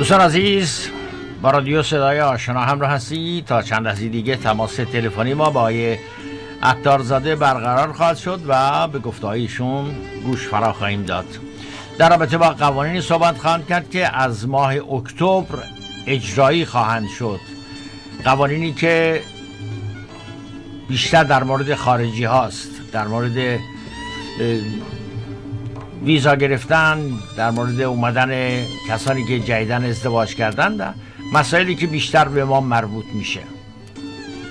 دوستان عزیز، با رادیو صدای آشنا همراه هستی. تا چند لحظه دیگه تماس تلفنی ما با آقای عطارزاده برقرار خواهد شد و به گفتهایشون گوش فرا خواهیم داد. در رابطه با قوانینی صحبت خواهند کرد که از ماه اکتبر اجرایی خواهند شد، قوانینی که بیشتر در مورد خارجی هاست، در مورد ویزا گرفتن، در مورد اومدن کسانی که جدیداً ازدواج کردن، مسائلی که بیشتر به ما مربوط میشه.